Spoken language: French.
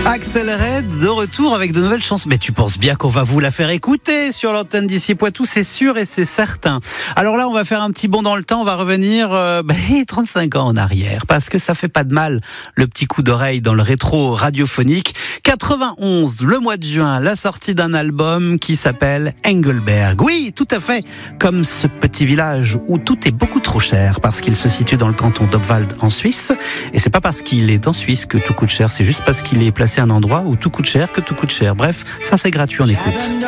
Axel Red de retour avec de nouvelles chansons. Mais tu penses bien qu'on va vous la faire écouter sur l'antenne d'ici Poitou, c'est sûr et c'est certain. Alors là, on va faire un petit bond dans le temps. On va revenir 35 ans en arrière parce que ça fait pas de mal le petit coup d'oreille dans le rétro radiophonique. 91, le mois de juin, la sortie d'un album qui s'appelle Engelberg. Oui, tout à fait, comme ce petit village où tout est beaucoup trop cher parce qu'il se situe dans le canton d'Obwald en Suisse. Et c'est pas parce qu'il est en Suisse que tout coûte cher, c'est juste parce qu'il est placé à un endroit où tout coûte cher que tout coûte cher. Bref, ça c'est gratuit, on écoute.